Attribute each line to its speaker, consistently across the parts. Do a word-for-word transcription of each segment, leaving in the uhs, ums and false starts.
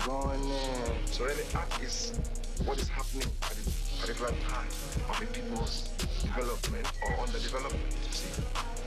Speaker 1: going in. So really, art is what is happening at the particular time of a people's development or underdevelopment, you see.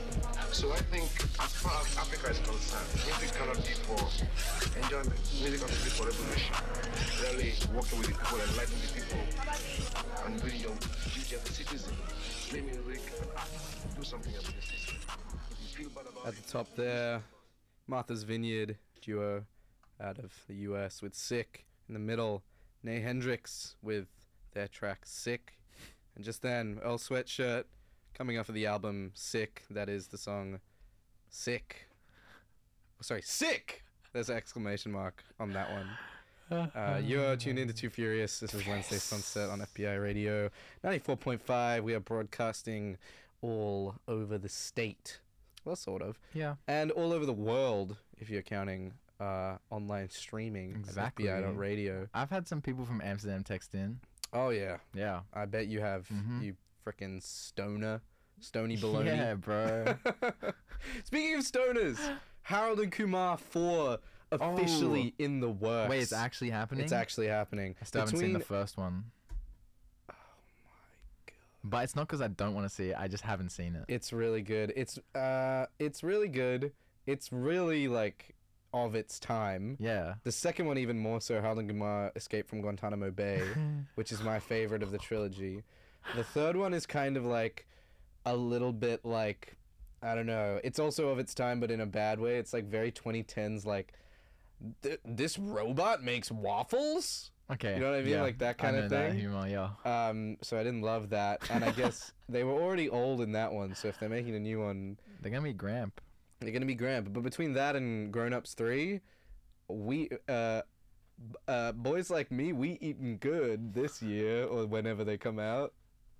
Speaker 1: So I think as far as Africa is concerned, music cannot be for enjoyment. Music has to be for revolution. Really working with the people, enlightening the people, and doing your duty as a citizen. Play music and act. Do something about the system. If you feel bad about
Speaker 2: At the
Speaker 1: it,
Speaker 2: top there, Martha's Vineyard duo out of the U S with Sick. In the middle, Nay Hendrix with their track Sick. And just then, Earl Sweatshirt coming off of the album Sick. That is the song Sick. Oh, sorry, Sick! There's an exclamation mark on that one. Uh, you're tuned into Too Furious. This is Wednesday Sunset on F B I Radio ninety-four point five. We are broadcasting all over the state. Well, sort of.
Speaker 3: Yeah.
Speaker 2: And all over the world, if you're counting uh, online streaming.
Speaker 3: Exactly.
Speaker 2: F B I dot radio.
Speaker 3: I've had some people from Amsterdam text in.
Speaker 2: Oh, yeah.
Speaker 3: Yeah.
Speaker 2: I bet you have,
Speaker 3: Mhm.
Speaker 2: you frickin' stoner. Stony baloney.
Speaker 3: Yeah, bro.
Speaker 2: Speaking of stoners, Harold and Kumar four officially
Speaker 3: Oh.
Speaker 2: in the works.
Speaker 3: Wait, it's actually happening?
Speaker 2: It's actually happening.
Speaker 3: I still haven't seen the first one.
Speaker 2: Oh my god.
Speaker 3: But it's not because I don't want to see it. I just haven't seen it.
Speaker 2: It's really good. It's uh it's really good. It's really like of its time.
Speaker 3: Yeah.
Speaker 2: The second one even more so, Harold and Kumar Escape from Guantanamo Bay, which is my favorite of the trilogy. The third one is kind of like a little bit like, I don't know. It's also of its time, but in a bad way. It's like very twenty tens, like, th- this robot makes waffles?
Speaker 3: Okay.
Speaker 2: You know what I mean?
Speaker 3: Yeah.
Speaker 2: Like that kind
Speaker 3: I know
Speaker 2: of
Speaker 3: that
Speaker 2: thing.
Speaker 3: humor, yeah.
Speaker 2: Um, so I didn't love that. And I guess they were already old in that one, so if they're making a new one,
Speaker 3: They're going to be Gramp.
Speaker 2: they're going to be grand. But between that and Grown Ups three, we, uh, b- uh, boys like me, we eating good this year or whenever they come out.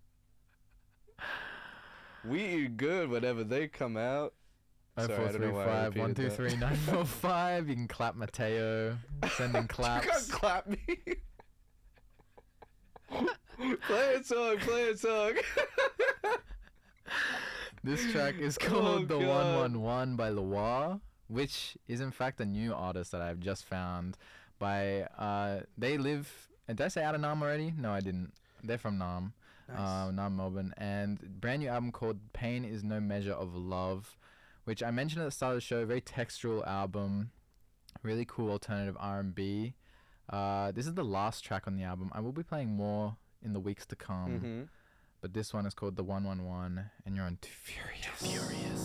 Speaker 2: We eat good whenever they come out.
Speaker 3: Oh
Speaker 2: Sorry, I
Speaker 3: four
Speaker 2: don't
Speaker 3: three
Speaker 2: know why I
Speaker 3: five one two
Speaker 2: repeated
Speaker 3: three nine four five. You can clap Mateo. Send in
Speaker 2: You
Speaker 3: claps.
Speaker 2: can't clap me. Play a song, play a song.
Speaker 3: This track is
Speaker 2: Oh,
Speaker 3: called The
Speaker 2: God.
Speaker 3: one one one by Loire, which is in fact a new artist that I've just found. By uh, they live. Did I say out of Nam already? No, I didn't. They're from Nam,
Speaker 2: Nice.
Speaker 3: uh, Nam, Melbourne, and brand new album called "Pain Is No Measure of Love," which I mentioned at the start of the show. Very textural album, really cool alternative R and B. Uh, this is the last track on the album. I will be playing more in the weeks to come.
Speaker 2: Mm-hmm.
Speaker 3: But this one is called The one one one, and you're on Too Furious. Too Furious.